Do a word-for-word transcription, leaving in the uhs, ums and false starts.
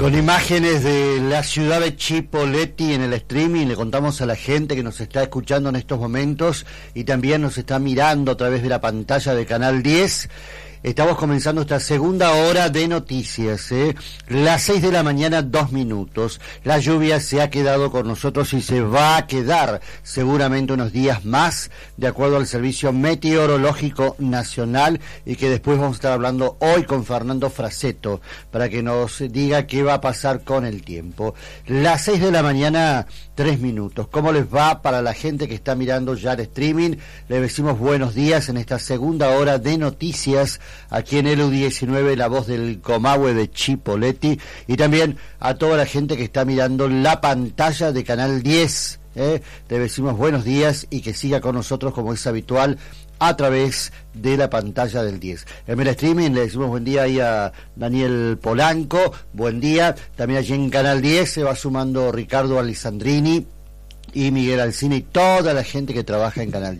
Con imágenes de la ciudad de Chipoleti en el streaming, le contamos a la gente que nos está escuchando en estos momentos y también nos está mirando a través de la pantalla de Canal diez. Estamos comenzando esta segunda hora de noticias, ¿eh? Las seis de la mañana, dos minutos. La lluvia se ha quedado con nosotros y se va a quedar seguramente unos días más, de acuerdo al Servicio Meteorológico Nacional, y que después vamos a estar hablando hoy con Fernando Fraseto, para que nos diga qué va a pasar con el tiempo. Las seis de la mañana, tres minutos. ¿Cómo les va para la gente que está mirando ya el streaming? Le decimos buenos días en esta segunda hora de noticias, aquí en el U diecinueve, la voz del Comahue de Chipoleti, y también a toda la gente que está mirando la pantalla de Canal diez. ¿eh? Le decimos buenos días y que siga con nosotros como es habitual a través de la pantalla del diez. En el streaming le decimos buen día ahí a Daniel Polanco, buen día. También allí en Canal diez se va sumando Ricardo Alessandrini y Miguel Alcina y toda la gente que trabaja en Canal diez.